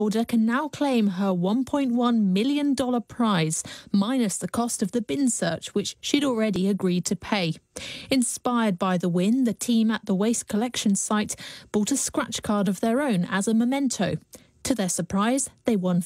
holder can now claim her $1.1 million prize, minus the cost of the bin search, which she'd already agreed to pay. Inspired by the win, the team at the waste collection site bought a scratch card of their own as a memento. To their surprise, they won